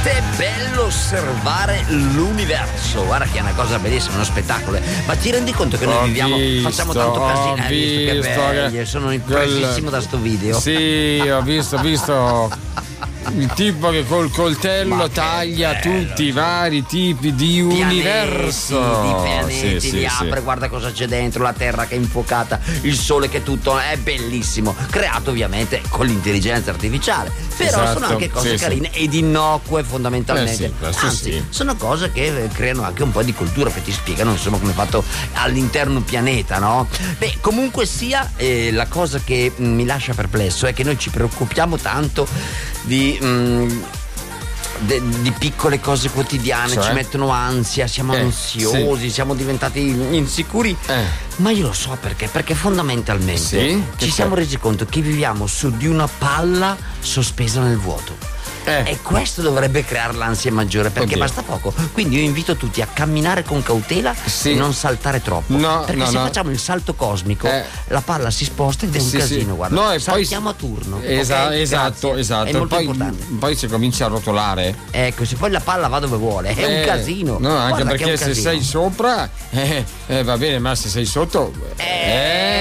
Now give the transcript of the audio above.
È bello osservare l'universo, guarda che è una cosa bellissima, uno spettacolo. Ma ti rendi conto che noi facciamo tanto casino? Hai visto che belli, sono impressissimo da sto video. Sì, ho visto il tipo che col coltello taglia tutti i vari tipi di universo, di pianeti, li apre, guarda cosa c'è dentro, la Terra che è infuocata, il Sole che è tutto, è bellissimo, creato ovviamente con l'intelligenza artificiale, però sono anche cose carine ed innocue fondamentalmente, anzi sono cose che creano anche un po' di cultura, che ti spiegano insomma come è fatto all'interno pianeta, no? Beh, comunque sia, la cosa che mi lascia perplesso è che noi ci preoccupiamo tanto di piccole cose quotidiane, ci mettono ansia, siamo ansiosi, siamo diventati insicuri, ma io lo so perché fondamentalmente ci siamo resi conto che viviamo su di una palla sospesa nel vuoto. E questo dovrebbe creare l'ansia maggiore, perché basta poco. Quindi io invito tutti a camminare con cautela e non saltare troppo, perché se facciamo il salto cosmico la palla si sposta ed è un casino, guarda. No, e saltiamo a turno. Esatto. È molto importante. Poi se comincia a rotolare, ecco, se poi la palla va dove vuole è un casino. No, anche guarda, perché se sei sopra va bene, ma se sei sotto